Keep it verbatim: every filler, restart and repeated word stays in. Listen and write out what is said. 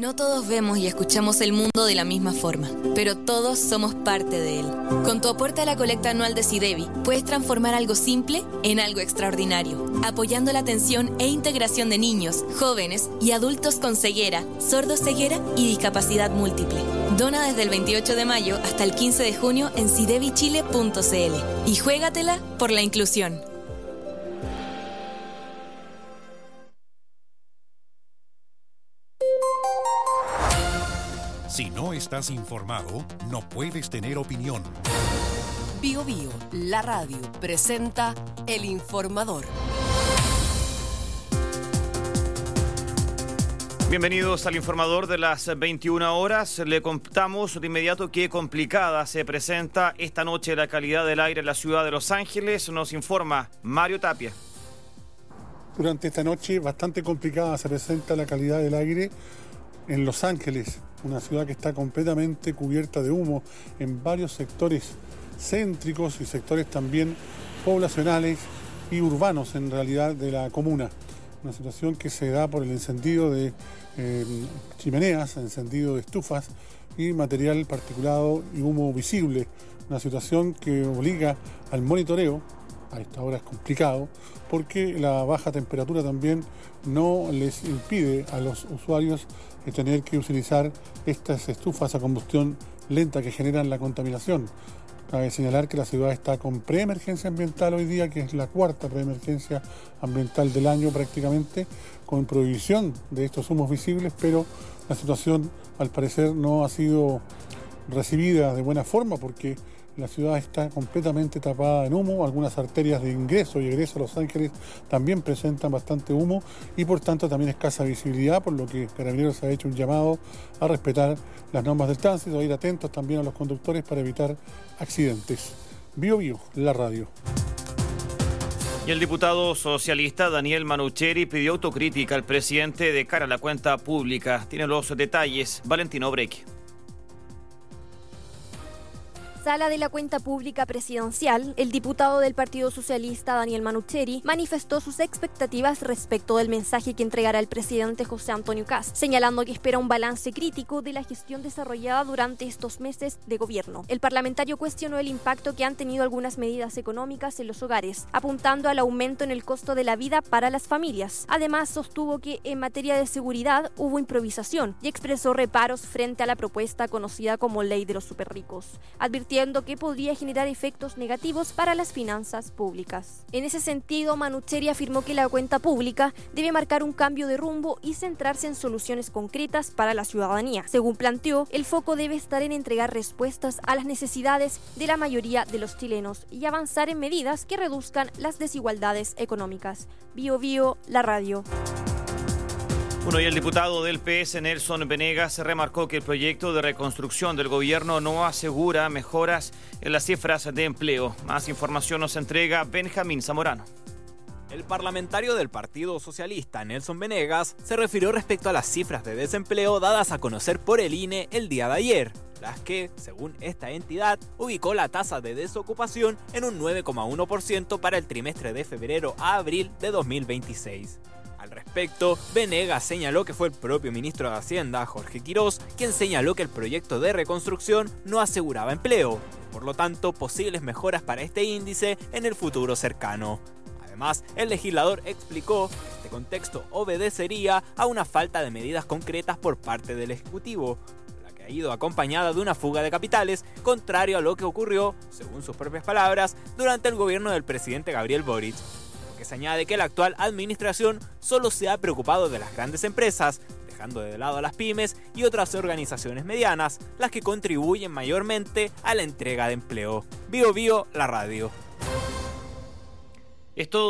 No todos vemos y escuchamos el mundo de la misma forma, pero todos somos parte de él. Con tu aporte a la colecta anual de SIDEBI, puedes transformar algo simple en algo extraordinario, apoyando la atención e integración de niños, jóvenes y adultos con ceguera, sordoceguera y discapacidad múltiple. Dona desde el veintiocho de mayo hasta el quince de junio en sidebi chile punto c l y juégatela por la inclusión. Si no estás informado, no puedes tener opinión. Bio Bio, la radio, presenta El Informador. Bienvenidos al Informador de las veintiuna horas. Le contamos de inmediato qué complicada se presenta esta noche la calidad del aire en la ciudad de Los Ángeles. Nos informa Mario Tapia. Durante esta noche bastante complicada se presenta la calidad del aire en Los Ángeles, una ciudad que está completamente cubierta de humo en varios sectores céntricos y sectores también poblacionales y urbanos en realidad de la comuna. Una situación que se da por el encendido de eh, chimeneas, encendido de estufas y material particulado y humo visible. Una situación que obliga al monitoreo. A esta hora es complicado porque la baja temperatura también no les impide a los usuarios tener que utilizar estas estufas a combustión lenta que generan la contaminación. Cabe señalar que la ciudad está con preemergencia ambiental hoy día, que es la cuarta preemergencia ambiental del año prácticamente, con prohibición de estos humos visibles, pero la situación al parecer no ha sido recibida de buena forma porque la ciudad está completamente tapada en humo. Algunas arterias de ingreso y egreso a Los Ángeles también presentan bastante humo y por tanto también escasa visibilidad, por lo que Carabineros ha hecho un llamado a respetar las normas del tránsito, a ir atentos también a los conductores para evitar accidentes. Bio Bio, la radio. Y el diputado socialista Daniel Manucheri pidió autocrítica al presidente de cara a la cuenta pública. Tiene los detalles Valentino Breque. Sala de la Cuenta Pública Presidencial, el diputado del Partido Socialista Daniel Manucheri manifestó sus expectativas respecto del mensaje que entregará el presidente José Antonio Kast, señalando que espera un balance crítico de la gestión desarrollada durante estos meses de gobierno. El parlamentario cuestionó el impacto que han tenido algunas medidas económicas en los hogares, apuntando al aumento en el costo de la vida para las familias. Además, sostuvo que en materia de seguridad hubo improvisación y expresó reparos frente a la propuesta conocida como Ley de los Superricos, advirtiendo que podría generar efectos negativos para las finanzas públicas. En ese sentido, Manucheri afirmó que la cuenta pública debe marcar un cambio de rumbo y centrarse en soluciones concretas para la ciudadanía. Según planteó, el foco debe estar en entregar respuestas a las necesidades de la mayoría de los chilenos y avanzar en medidas que reduzcan las desigualdades económicas. Bio Bio, la radio. Bueno, y el diputado del P S, Nelson Venegas, remarcó que el proyecto de reconstrucción del gobierno no asegura mejoras en las cifras de empleo. Más información nos entrega Benjamín Zamorano. El parlamentario del Partido Socialista, Nelson Venegas, se refirió respecto a las cifras de desempleo dadas a conocer por el I N E el día de ayer, las que, según esta entidad, ubicó la tasa de desocupación en un nueve coma uno por ciento para el trimestre de febrero a abril de dos mil veintiséis. Al respecto, Venegas señaló que fue el propio ministro de Hacienda, Jorge Quirós, quien señaló que el proyecto de reconstrucción no aseguraba empleo, por lo tanto, posibles mejoras para este índice en el futuro cercano. Además, el legislador explicó que este contexto obedecería a una falta de medidas concretas por parte del Ejecutivo, la que ha ido acompañada de una fuga de capitales, contrario a lo que ocurrió, según sus propias palabras, durante el gobierno del presidente Gabriel Boric. Que se añade que la actual administración solo se ha preocupado de las grandes empresas, dejando de lado a las pymes y otras organizaciones medianas, las que contribuyen mayormente a la entrega de empleo. Bio Bio, la radio. Esto